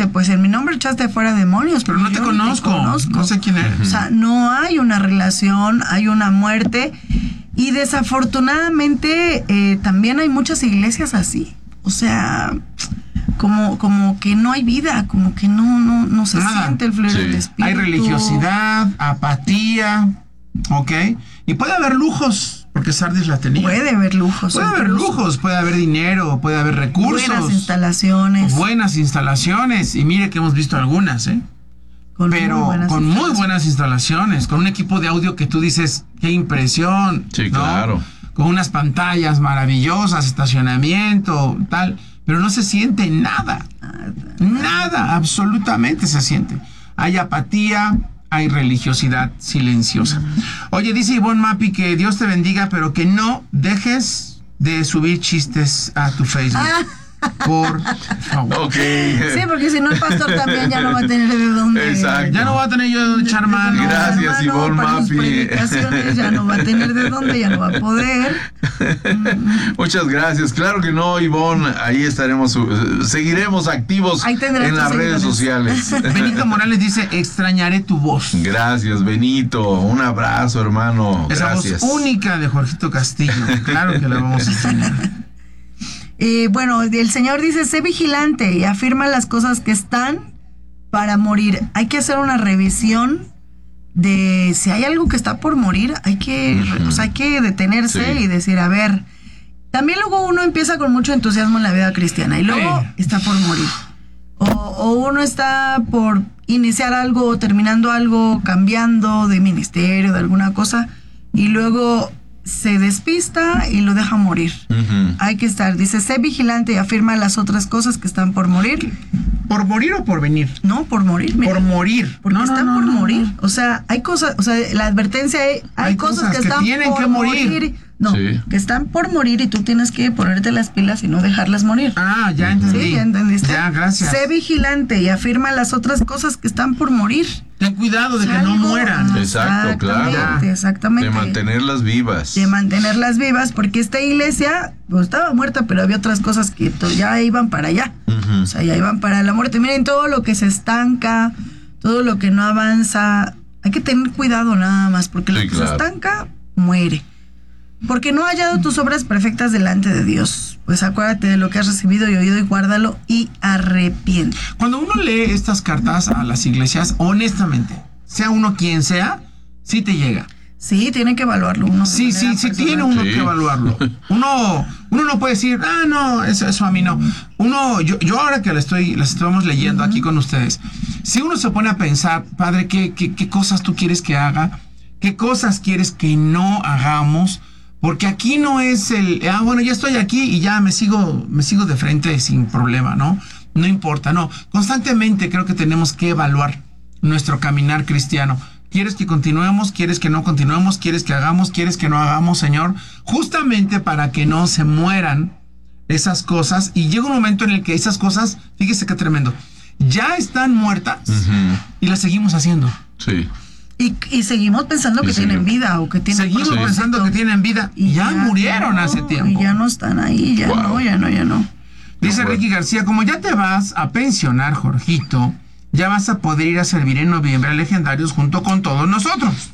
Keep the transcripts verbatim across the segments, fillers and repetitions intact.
dice, pues en mi nombre echaste fuera demonios, pero no te conozco, te conozco, no sé quién eres. O sea, no hay una relación, hay una muerte. Y desafortunadamente eh, también hay muchas iglesias así. O sea, como, como que no hay vida, como que no, no, no se Nada. siente el fluir sí. del espíritu. Hay religiosidad, apatía, ¿ok? Y puede haber lujos, porque Sardis la tenía. Puede haber lujos. Puede haber lujos, puede haber dinero, puede haber recursos. Buenas instalaciones. Buenas instalaciones. Y mire que hemos visto algunas, ¿eh? Con Pero muy con muy buenas instalaciones, con un equipo de audio que tú dices, qué impresión. Sí, ¿no? claro. Con unas pantallas maravillosas, estacionamiento, tal, pero no se siente nada. Nada, absolutamente se siente. Hay apatía, hay religiosidad silenciosa. Oye, dice Ivonne Mapi que Dios te bendiga, pero que no dejes de subir chistes a tu Facebook. Ah. Por favor. Okay. Sí, porque si no el pastor también ya no va a tener de dónde. Exacto. Ya no va a tener yo de dónde echar mano. Gracias, Ivonne Mapi. Ya no va a tener de dónde, ya no va a poder. Muchas gracias. Claro que no, Ivonne. Ahí estaremos, uh, seguiremos activos en las redes sociales. Benito Morales dice, extrañaré tu voz. Gracias, Benito. Un abrazo, hermano. Esa gracias. voz única de Jorgito Castillo. Claro que la vamos a extrañar. Eh, bueno, el Señor dice, sé vigilante y afirma las cosas que están para morir. Hay que hacer una revisión de si hay algo que está por morir, hay que, uh-huh. o sea, hay que detenerse sí. y decir, a ver, también luego uno empieza con mucho entusiasmo en la vida cristiana y luego eh. está por morir. O, o uno está por iniciar algo o terminando algo, cambiando de ministerio, de alguna cosa, y luego se despista y lo deja morir. Uh-huh. Hay que estar, dice, sé vigilante y afirma las otras cosas que están por morir. ¿Por morir o por venir? No, por morir. Mira, por morir. Porque no, están no, no, por no, morir. No. O sea, hay cosas, o sea, la advertencia hay, hay, hay cosas, cosas que, que están tienen por que morir. morir. No, sí. que están por morir y tú tienes que ponerte las pilas y no dejarlas morir. Ah, ya entendí. Sí, ya entendiste. Ya, gracias. Sé vigilante y afirma las otras cosas que están por morir. Ten cuidado de que Salgo, no mueran. Exacto, claro. Exactamente. De mantenerlas vivas. De mantenerlas vivas, porque esta iglesia pues, estaba muerta, pero había otras cosas que to- ya iban para allá. Uh-huh. O sea, ya iban para la muerte. Miren, todo lo que se estanca, todo lo que no avanza, hay que tener cuidado nada más, porque sí, lo que claro. se estanca, muere. Porque no ha hallado tus obras perfectas delante de Dios. Pues acuérdate de lo que has recibido y oído y guárdalo y arrepiente. Cuando uno lee estas cartas a las iglesias, honestamente, sea uno quien sea, sí te llega. Sí, tiene que evaluarlo uno. Sí, sí, sí tiene uno sí. que evaluarlo. Uno, uno no puede decir, ah, no, eso, eso a mí no. Uno, yo, yo ahora que la estoy, las estamos leyendo uh-huh. aquí con ustedes, si uno se pone a pensar, padre, ¿qué, qué, qué cosas tú quieres que haga? ¿Qué cosas quieres que no hagamos? Porque aquí no es el, ah, bueno, ya estoy aquí y ya me sigo, me sigo de frente sin problema, ¿no? No importa, no. Constantemente creo que tenemos que evaluar nuestro caminar cristiano. ¿Quieres que continuemos? ¿Quieres que no continuemos? ¿Quieres que hagamos? ¿Quieres que no hagamos, Señor? Justamente para que no se mueran esas cosas. Y llega un momento en el que esas cosas, fíjese qué tremendo, ya están muertas uh-huh. y las seguimos haciendo. Sí. Y, y seguimos pensando y que seguimos. tienen vida o que tienen Seguimos propósito. pensando que tienen vida y ya, ya murieron no, hace tiempo. Y ya no están ahí, ya wow. no, ya no, ya no. Dice Ricky García, como ya te vas a pensionar, Jorgito, ya vas a poder ir a servir en noviembre a Legendarios junto con todos nosotros.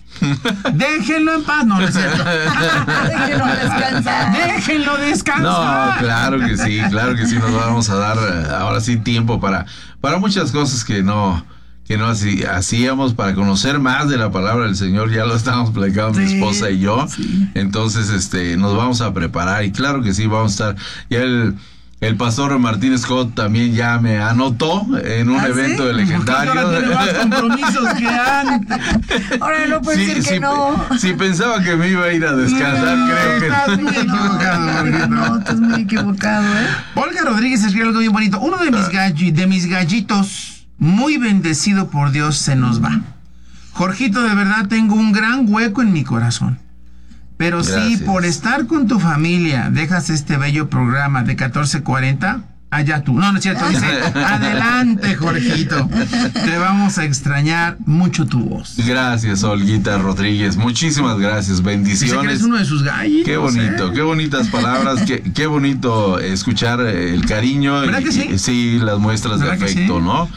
Déjenlo en paz, no, no es cierto. Déjenlo descansar. Déjenlo descansar. No, claro que sí, claro que sí, nos vamos a dar ahora sí tiempo para, para muchas cosas que no... que no así, hacíamos para conocer más de la palabra del Señor, ya lo estábamos platicando sí, mi esposa y yo, sí. Entonces este nos vamos a preparar y claro que sí, vamos a estar, ya el, el pastor Martín Scott también ya me anotó en un ¿Ah, evento sí? de Legendarios. Ahora tiene más compromisos que antes. Ahora no puede sí, decir sí, que no. Si pensaba que me iba a ir a descansar, no, creo que estás muy equivocado. No, no, estás muy equivocado, ¿eh? Olga Rodríguez escribe algo bien bonito. Uno de mis, galli, de mis gallitos muy bendecido por Dios se nos va. Jorgito, de verdad tengo un gran hueco en mi corazón. Pero si por estar con tu familia dejas este bello programa de catorce cuarenta, allá tú. No, no es cierto, dice, adelante, Jorgito. Te vamos a extrañar mucho tu voz. Gracias, Olguita Rodríguez. Muchísimas gracias. Bendiciones. Dice que eres uno de sus gallitos. Qué bonito, ¿eh? Qué bonitas palabras. qué, qué bonito escuchar el cariño. ¿Verdad y, que sí? Sí, las muestras de afecto, sí? ¿no?